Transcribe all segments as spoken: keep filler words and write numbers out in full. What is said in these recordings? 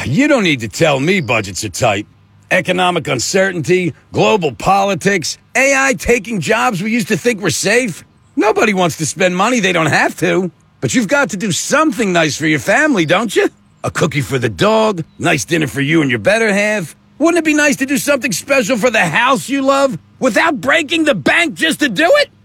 You don't need to tell me budgets are tight. Economic uncertainty, global politics, A I taking jobs we used to think were safe. Nobody wants to spend money they don't have to. But you've got to do something nice for your family, don't you? A cookie for the dog, nice dinner for you and your better half. Wouldn't it be nice to do something special for the house you love without breaking the bank just to do it?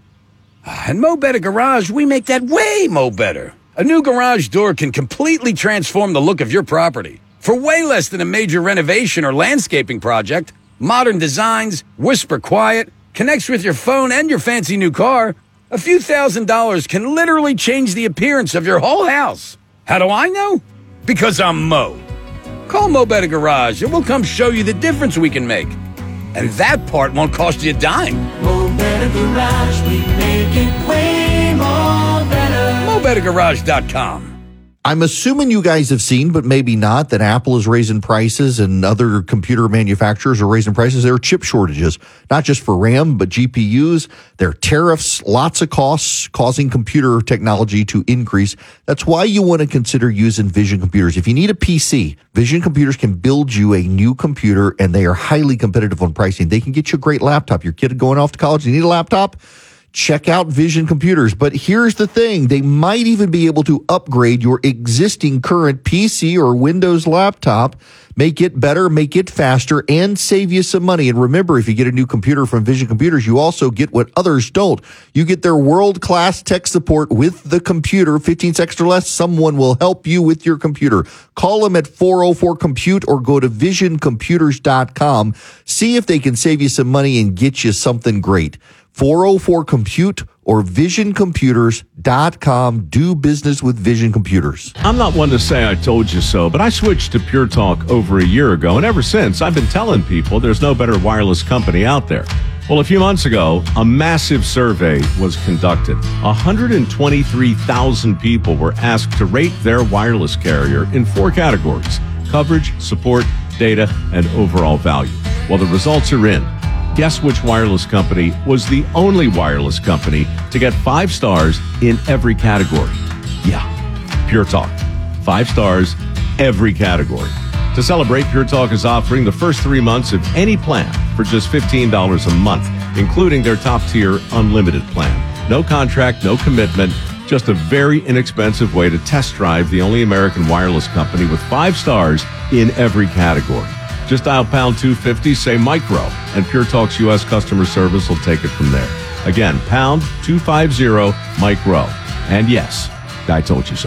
At Mo Better Garage, we make that way mo better. A new garage door can completely transform the look of your property. For way less than a major renovation or landscaping project, modern designs, whisper quiet, connects with your phone and your fancy new car, a few thousand dollars can literally change the appearance of your whole house. How do I know? Because I'm Mo. Call Mo Better Garage and we'll come show you the difference we can make. And that part won't cost you a dime. Mo Better Garage, we make it way more better. Mo Better Garage dot com. I'm assuming you guys have seen, but maybe not, that Apple is raising prices and other computer manufacturers are raising prices. There are chip shortages, not just for RAM, but G P Us. There are tariffs, lots of costs causing computer technology to increase. That's why you want to consider using Vision Computers. If you need a P C, Vision Computers can build you a new computer, and they are highly competitive on pricing. They can get you a great laptop. Your kid going off to college, you need a laptop? Check out Vision Computers. But here's the thing. They might even be able to upgrade your existing current P C or Windows laptop, make it better, make it faster, and save you some money. And remember, if you get a new computer from Vision Computers, you also get what others don't. You get their world-class tech support with the computer. fifteen seconds or less, someone will help you with your computer. Call them at four oh four compute or go to vision computers dot com. See if they can save you some money and get you something great. four oh four compute or vision computers dot com. Do business with Vision Computers. I'm not one to say I told you so, but I switched to Pure Talk over a year ago, and ever since, I've been telling people there's no better wireless company out there. Well, a few months ago, a massive survey was conducted. one hundred twenty-three thousand people were asked to rate their wireless carrier in four categories: coverage, support, data, and overall value. Well, the results are in. Guess which wireless company was the only wireless company to get five stars in every category? Yeah, Pure Talk. Five stars, every category. To celebrate, Pure Talk is offering the first three months of any plan for just fifteen dollars a month, including their top-tier unlimited plan. No contract, no commitment, just a very inexpensive way to test drive the only American wireless company with five stars in every category. Just dial pound two fifty, say micro, and Pure Talk's U S customer service will take it from there. Again, pound two fifty, micro. And yes, I told you so.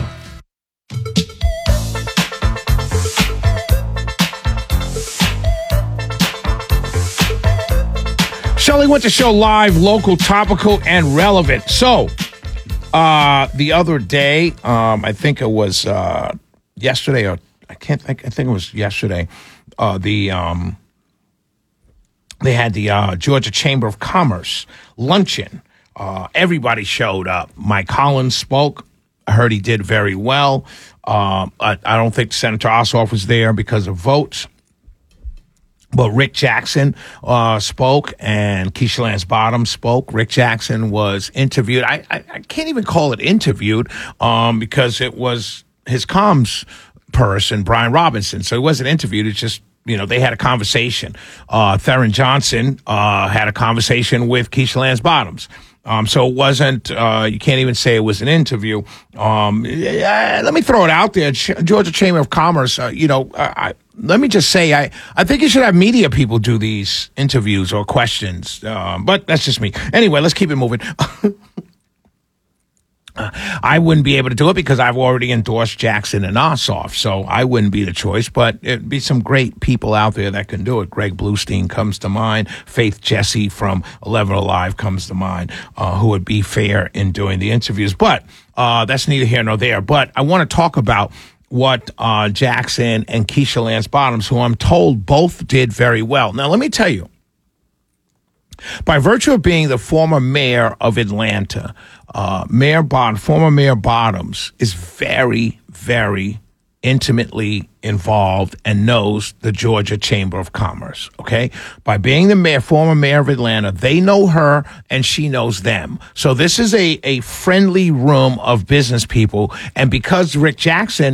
Shelley Winter Show live, local, topical, and relevant. So, uh, the other day, um, I think it was uh, yesterday, or I can't think, I think it was yesterday. Uh, the um, they had the uh, Georgia Chamber of Commerce luncheon. Uh, everybody showed up. Mike Collins spoke. I heard he did very well. Uh, I, I don't think Senator Ossoff was there because of votes. But Rick Jackson uh, spoke, and Keisha Lance Bottoms spoke. Rick Jackson was interviewed. I, I, I can't even call it interviewed um, because it was his comms person, Brian Robinson. So he wasn't interviewed. It's just, you know, they had a conversation. Uh, Theron Johnson uh, had a conversation with Keisha Lance Bottoms. Um, so it wasn't, uh, you can't even say it was an interview. Um, yeah, let me throw it out there. Ch- Georgia Chamber of Commerce, uh, you know, I, I, let me just say, I, I think you should have media people do these interviews or questions. Um, but that's just me. Anyway, let's keep it moving. Uh, I wouldn't be able to do it because I've already endorsed Jackson and Ossoff, so I wouldn't be the choice, but it'd be some great people out there that can do it. Greg Bluestein comes to mind. Faith Jesse from eleven Alive comes to mind, uh, who would be fair in doing the interviews. But uh, that's neither here nor there. But I want to talk about what uh, Jackson and Keisha Lance Bottoms, who I'm told both did very well. Now, let me tell you, by virtue of being the former mayor of Atlanta, uh, Mayor Bottoms, former Mayor Bottoms is very, very intimately involved and knows the Georgia Chamber of Commerce, okay? By being the mayor, former mayor of Atlanta, they know her and she knows them. So this is a, a friendly room of business people. And because Rick Jackson